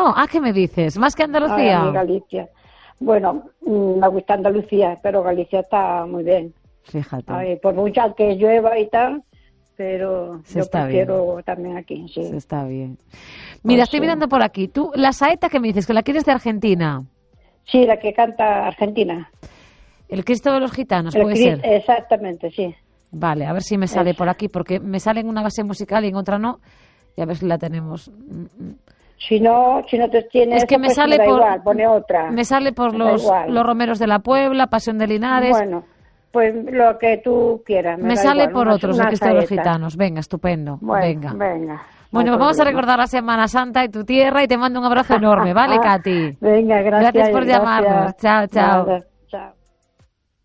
no? ¿Ah, qué me dices? ¿Más que Andalucía? Ay, Galicia. Bueno, me gusta Andalucía, pero Galicia está muy bien. Fíjate. Ay, por mucho que llueva y tal, pero yo prefiero también aquí, sí. Se está bien. Mira, estoy mirando por aquí. Tú, la saeta que me dices, que la quieres de Argentina. Sí, la que canta Argentina. El Cristo de los Gitanos, puede ser. Exactamente, sí. Vale, a ver si me sale por aquí, porque me sale en una base musical y en otra no. Y a ver si la tenemos. Si no te tienes, es que me sale por igual, pone otra. Me sale por los Romeros de la Puebla, Pasión de Linares. Bueno, pues lo que tú quieras. Me sale igual, por otros, el Cristo de los Gitanos. Venga, estupendo. Venga. Bueno, pues vamos a recordar la Semana Santa y tu tierra y te mando un abrazo enorme, ¿vale, Katy? Venga, gracias. Gracias por llamarnos. Chao, chao. Nada.